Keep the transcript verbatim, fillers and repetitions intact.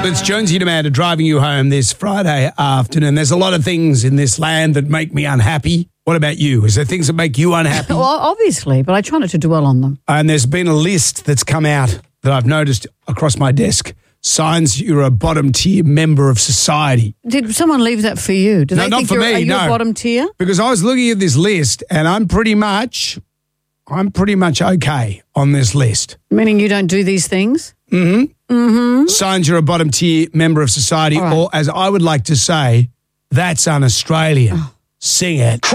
It's Jonesy and Amanda driving you home this Friday afternoon. There's a lot of things in this land that make me unhappy. What about you? Is there things that make you unhappy? Well, obviously, but I try not to dwell on them. And there's been a list that's come out that I've noticed across my desk. Signs you're a bottom tier member of society. Did someone leave that for you? Do No, they not think for you're, me, are you no. a bottom tier? Because I was looking at this list and I'm pretty much, I'm pretty much okay on this list. Meaning you don't do these things? Mm-hmm. Mm-hmm. Signs you're a bottom tier member of society, All right. or as I would like to say, that's un-Australian. Oh. Sing it.